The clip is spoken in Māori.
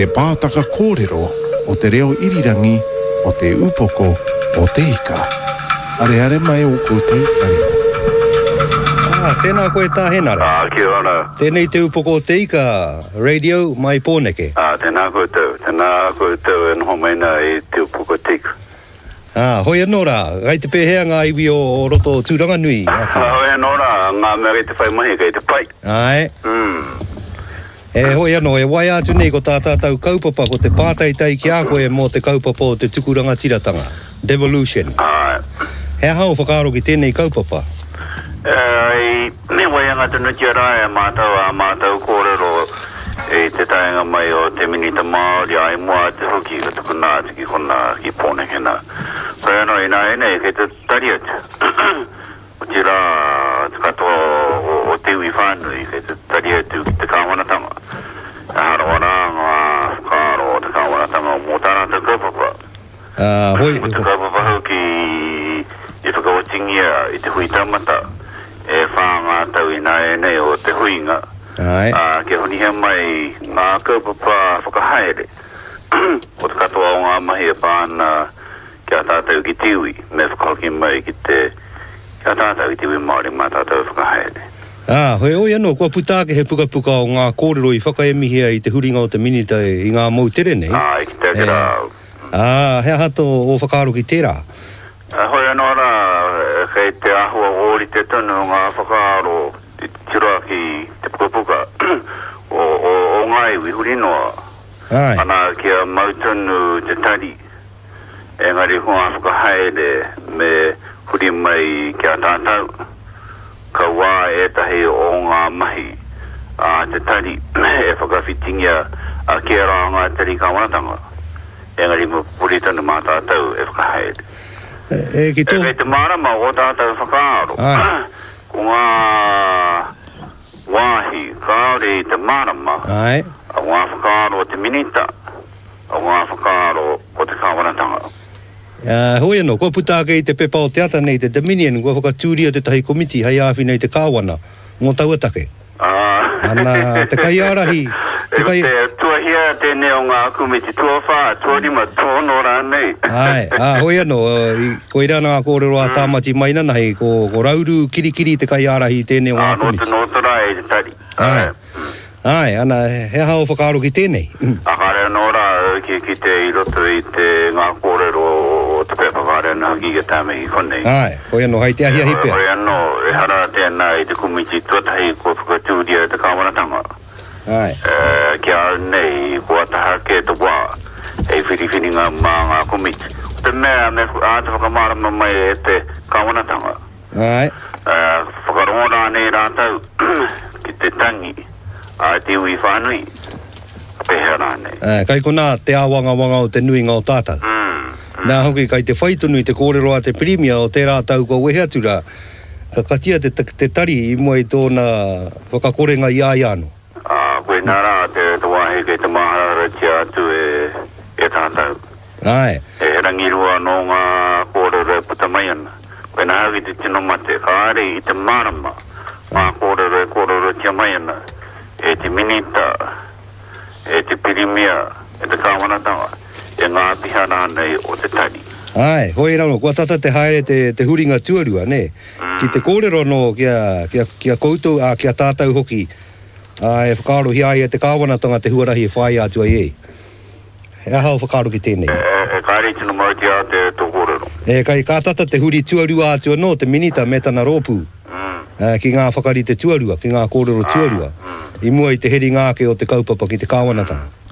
te pātaka kōrero o te reo irirangi o te upoko o te ika. Are mai o koutou kare. Tēnā koe tāhenara. Kia ora. Tēnei te upoko o te ika, radio mai pōneke. Tēnā koutou e noho maina e te upoko te ika. Hoi anō rā, gai te pēhea ngā iwi o roto tūranga nui. Hoi anō rā, ngā mea gai te whai mahi gai te pai. Ai. Hoi anō, e wai atu nei ko tā tātou kaupapa ko te pātaitai ki a koe mō te kaupapa o te tukuranga tiratanga. Devolution. Hea hao whakaaro ki tēnei kaupapa? Me wai anga tunu kia rai a mātau kōrero e te taenga mai o te minita Māori ai mua te hoki ka tuku nā te ki kona ki pōneke nā. Pai anō i nā enei kei te tari atu. O te rā te katoa o te iwi whānui kei te tari atu ki te kāwanatanga. E harawana ngā whakaaro o te kāwanatanga mō tāna te kaupapa. Mo te kaupapa hoki i whakawatingia i te hui tamata. E whāngā tau i nā enei o te huinga. Ke honi hea mai ngā kaupapa whakahaere. O te katoa o ngā mahi e pāna kia tātou ki tiwi. Me whakahoki mai ki te kia tātou ki tiwi Māori mā tātou whakahaere. Hoi oi anō, kua putāke he puka o ngā kōrero i whakaemihia i te huringa o te minita i ngā mautere nei. I ki te rā. Hea hato o whakaaro ki tērā. Hoi anō rā, kei te ahua ori te tonu ngā whakaaro te tira ki te puka o ngā iwi hurinoa. Ana kia mautonu te tari. Engari hunga whakahaere me huri mai kia tātau. Ka wā e tahi o ngā mahi te tari e whakawhitingia a kia rā ngā tari kāwanatanga. Engari mo puri tonu mā tātau e whakahaere. E te marama o tātau whakaaro. Ko ngā wāhi, kāore i te marama, a ngā whakaaro o te minita, a ngā whakaaro o te kāwanatanga. Hoi anō, kua putāke i te pepa o te ata nei te Dominion, kua whakatūria te tahi komiti hai āwhi nei te kāwana, ngō tauatake. Ana, te kai arahi. Tuahia tēnei o ngā komiti, tuawha, tuarima, tōno rā nei. Hoi anō, ko i rana ngā kōrero a tāmati mai nana hei, ko rauru kirikiri te kai arahi tēnei o ngā komiti. Nō tora e te tari. Ana, hea hao whakaaro ki tēnei. Akare nō rā, ki te i roto i te ngā kōrero o te pepa kāre nā ki ke tāme i konei. Hoi anō, hai te ahia hipea. Hoi anō, e hara tēnā i te komiti tuatahi ko whakatūria te kāwanatanga. Kia nei, kua taha ke te wā, e whiriwhiringa mā ngā komiti. Te mea me āta whakamarama mai e te kāwanatanga. Whakarora nei rātau ki te tangi a te ui whānui. Pehera nei. Kai kona te āwanga o te nuinga o tātou. Nā hoki kai te whaitunu i te kōrero a te primia o te rātau ko weheatura. Ka katia te tari i mua i tōna whakakorenga i āiano. Koe nā rā te wāhe kei te mahara tia atu e tātou. E herangirua no ngā kōrero e puta mai ana. Koe nā hau i te tino mate, ka are i te marama. Ngā kōrero tia mai ana. E te minita, e te pirimia, e te kāwanatanga, e ngā pihana nei o te tari. Hoi rano, kua tata te haere te huringa tuarua, ne? Ki te kōrero no kia koutou, kia tātou hoki, e whakaaro hi ai e te kāwanatanga te huarahi e whai atu ai e. Hea hao whakaaro ki tēnei. E kāre tino mai te a te tō kōrero. Kai kā tata te huri tuarua atu anō, te minita me tana rōpū. Ki ngā whakari te tuarua, ki ngā kōrero tuarua. I mua i te heri ngāke o te kaupapa ki te kāwanatanga.